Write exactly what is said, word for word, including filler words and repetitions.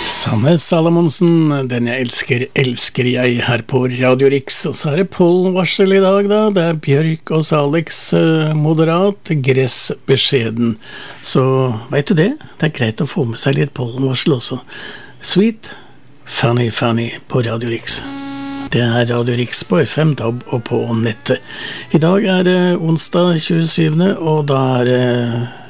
Sanne Salomonsen, den jeg elsker, elsker jeg her på Radio Rix. Og så er det pollenvarsel i dag da, det er Bjørk og Alex eh, moderat, gress beskjeden. Så vet du det, det er greit å få med seg litt pollenvarsel også. Sweet, funny, funny på Radio Rix. Det er Radio Rix på F M, D A B og på nettet. I dag er det onsdag tjuesyvende og da er det